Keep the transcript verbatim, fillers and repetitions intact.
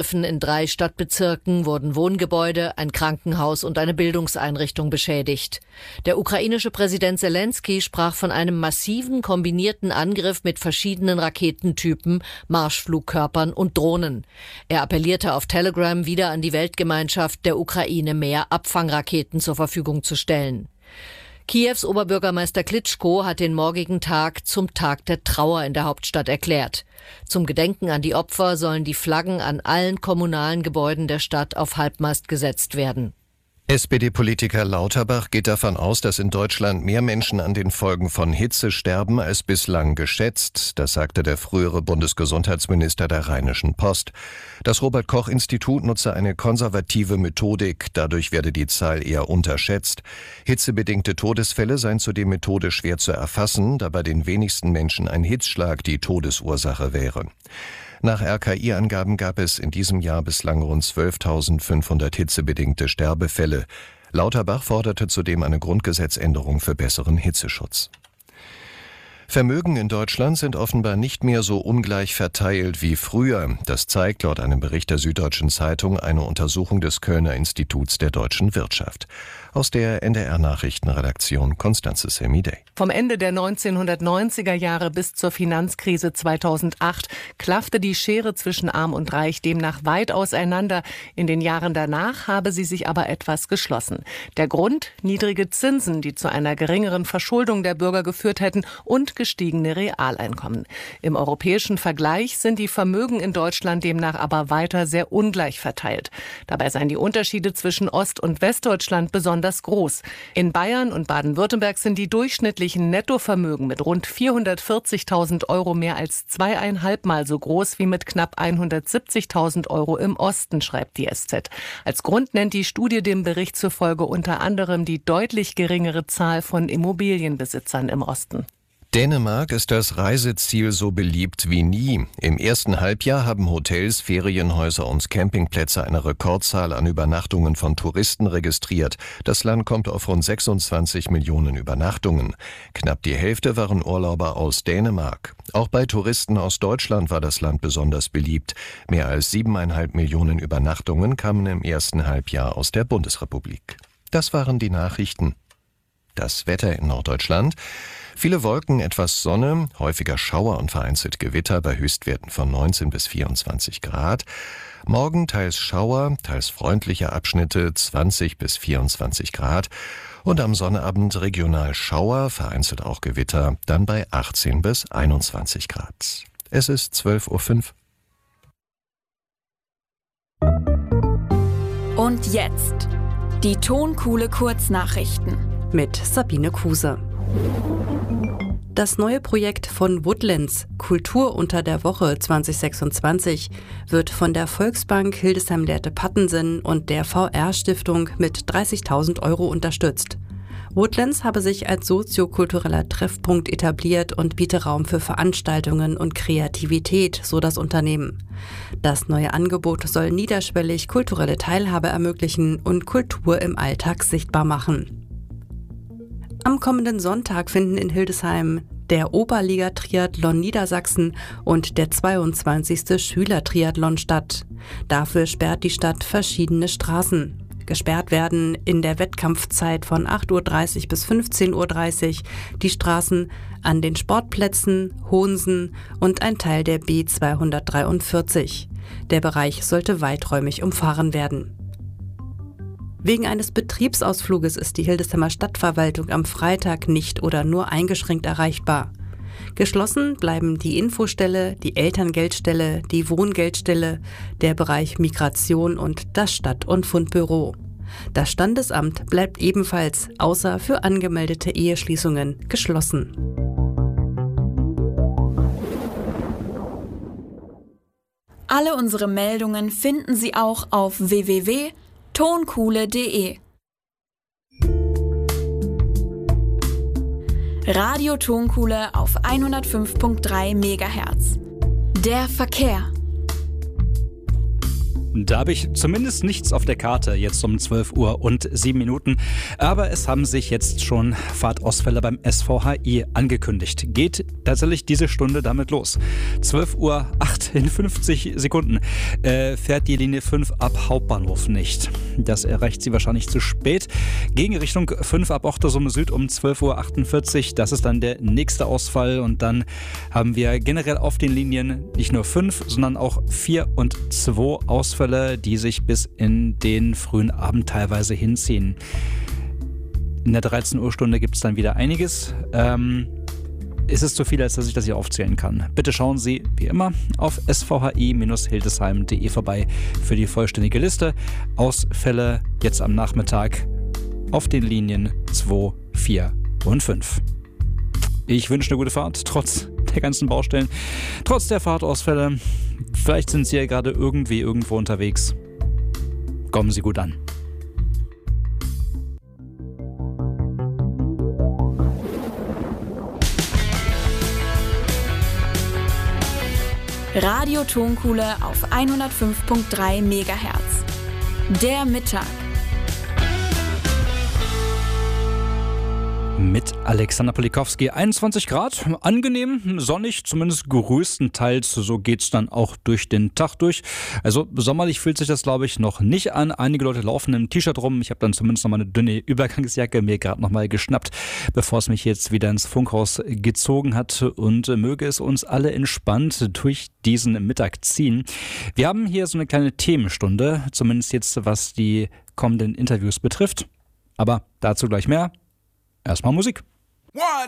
Angriffen in drei Stadtbezirken wurden Wohngebäude, ein Krankenhaus und eine Bildungseinrichtung beschädigt. Der ukrainische Präsident Selenskyj sprach von einem massiven kombinierten Angriff mit verschiedenen Raketentypen, Marschflugkörpern und Drohnen. Er appellierte auf Telegram wieder an die Weltgemeinschaft, der Ukraine mehr Abfangraketen zur Verfügung zu stellen. Kiews Oberbürgermeister Klitschko hat den morgigen Tag zum Tag der Trauer in der Hauptstadt erklärt. Zum Gedenken an die Opfer sollen die Flaggen an allen kommunalen Gebäuden der Stadt auf Halbmast gesetzt werden. S P D-Politiker Lauterbach geht davon aus, dass in Deutschland mehr Menschen an den Folgen von Hitze sterben als bislang geschätzt. Das sagte der frühere Bundesgesundheitsminister der Rheinischen Post. Das Robert-Koch-Institut nutze eine konservative Methodik. Dadurch werde die Zahl eher unterschätzt. Hitzebedingte Todesfälle seien zudem methodisch schwer zu erfassen, da bei den wenigsten Menschen ein Hitzschlag die Todesursache wäre. Nach R K I-Angaben gab es in diesem Jahr bislang rund zwölftausendfünfhundert hitzebedingte Sterbefälle. Lauterbach forderte zudem eine Grundgesetzänderung für besseren Hitzeschutz. Vermögen in Deutschland sind offenbar nicht mehr so ungleich verteilt wie früher. Das zeigt laut einem Bericht der Süddeutschen Zeitung eine Untersuchung des Kölner Instituts der deutschen Wirtschaft. Aus der N D R-Nachrichtenredaktion Constanze Semidey. Vom Ende der neunzehnhundertneunziger Jahre bis zur Finanzkrise zweitausendacht klaffte die Schere zwischen Arm und Reich demnach weit auseinander. In den Jahren danach habe sie sich aber etwas geschlossen. Der Grund? Niedrige Zinsen, die zu einer geringeren Verschuldung der Bürger geführt hätten, und gestiegene Realeinkommen. Im europäischen Vergleich sind die Vermögen in Deutschland demnach aber weiter sehr ungleich verteilt. Dabei seien die Unterschiede zwischen Ost- und Westdeutschland besonders groß. In Bayern und Baden-Württemberg sind die durchschnittlichen Nettovermögen mit rund vierhundertvierzigtausend Euro mehr als zweieinhalb Mal so groß wie mit knapp hundertsiebzigtausend Euro im Osten, schreibt die S Z. Als Grund nennt die Studie dem Bericht zufolge unter anderem die deutlich geringere Zahl von Immobilienbesitzern im Osten. Dänemark ist als Reiseziel so beliebt wie nie. Im ersten Halbjahr haben Hotels, Ferienhäuser und Campingplätze eine Rekordzahl an Übernachtungen von Touristen registriert. Das Land kommt auf rund sechsundzwanzig Millionen Übernachtungen. Knapp die Hälfte waren Urlauber aus Dänemark. Auch bei Touristen aus Deutschland war das Land besonders beliebt. Mehr als siebeneinhalb Millionen Übernachtungen kamen im ersten Halbjahr aus der Bundesrepublik. Das waren die Nachrichten. Das Wetter in Norddeutschland. Viele Wolken, etwas Sonne, häufiger Schauer und vereinzelt Gewitter bei Höchstwerten von neunzehn bis vierundzwanzig Grad. Morgen teils Schauer, teils freundliche Abschnitte, zwanzig bis vierundzwanzig Grad. Und am Sonnabend regional Schauer, vereinzelt auch Gewitter, dann bei achtzehn bis einundzwanzig Grad. Es ist zwölf Uhr fünf. Und jetzt die Tonkuhle Kurznachrichten mit Sabine Kuse. Das neue Projekt von Woodlands, Kultur unter der Woche zwanzig sechsundzwanzig, wird von der Volksbank Hildesheim-Lehrte-Pattensen und der V R-Stiftung mit dreißigtausend Euro unterstützt. Woodlands habe sich als soziokultureller Treffpunkt etabliert und biete Raum für Veranstaltungen und Kreativität, so das Unternehmen. Das neue Angebot soll niederschwellig kulturelle Teilhabe ermöglichen und Kultur im Alltag sichtbar machen. Am kommenden Sonntag finden in Hildesheim der Oberliga-Triathlon Niedersachsen und der zweiundzwanzigste Schüler-Triathlon statt. Dafür sperrt die Stadt verschiedene Straßen. Gesperrt werden in der Wettkampfzeit von acht Uhr dreißig bis fünfzehn Uhr dreißig die Straßen an den Sportplätzen, Hohensen und ein Teil der B zweihundertdreiundvierzig. Der Bereich sollte weiträumig umfahren werden. Wegen eines Betriebsausfluges ist die Hildesheimer Stadtverwaltung am Freitag nicht oder nur eingeschränkt erreichbar. Geschlossen bleiben die Infostelle, die Elterngeldstelle, die Wohngeldstelle, der Bereich Migration und das Stadt- und Fundbüro. Das Standesamt bleibt ebenfalls, außer für angemeldete Eheschließungen, geschlossen. Alle unsere Meldungen finden Sie auch auf w w w punkt tonkuhle punkt de. Radio Tonkuhle auf hundertfünf Komma drei Megahertz. Der Verkehr. Da habe ich zumindest nichts auf der Karte, jetzt um zwölf Uhr und sieben Minuten. Aber es haben sich jetzt schon Fahrtausfälle beim S V H I angekündigt. Geht tatsächlich diese Stunde damit los. zwölf Uhr achtundfünfzig Sekunden äh, fährt die Linie fünf ab Hauptbahnhof nicht. Das erreicht sie wahrscheinlich zu spät. Gegenrichtung fünf ab Ochtersum Süd um zwölf Uhr achtundvierzig. Das ist dann der nächste Ausfall. Und dann haben wir generell auf den Linien nicht nur fünf, sondern auch vier und zwei Ausfälle, die sich bis in den frühen Abend teilweise hinziehen. In der dreizehn Uhr Stunde gibt es dann wieder einiges. Ähm, ist es zu viel, als dass ich das hier aufzählen kann? Bitte schauen Sie, wie immer, auf s v h i Bindestrich hildesheim punkt d e vorbei für die vollständige Liste. Ausfälle jetzt am Nachmittag auf den Linien zwei, vier und fünf. Ich wünsche eine gute Fahrt, trotz der ganzen Baustellen, trotz der Fahrtausfälle. Vielleicht sind Sie ja gerade irgendwie irgendwo unterwegs. Kommen Sie gut an. Radio Tonkuhle auf hundertfünf Komma drei Megahertz. Der Mittag. Mit Alexander Polikowski, einundzwanzig Grad, angenehm, sonnig, zumindest größtenteils, so geht's dann auch durch den Tag durch. Also sommerlich fühlt sich das, glaube ich, noch nicht an. Einige Leute laufen im T-Shirt rum, ich habe dann zumindest noch mal eine dünne Übergangsjacke mir gerade noch mal geschnappt, bevor es mich jetzt wieder ins Funkhaus gezogen hat, und möge es uns alle entspannt durch diesen Mittag ziehen. Wir haben hier so eine kleine Themenstunde, zumindest jetzt was die kommenden Interviews betrifft, aber dazu gleich mehr. Erstmal Musik. One,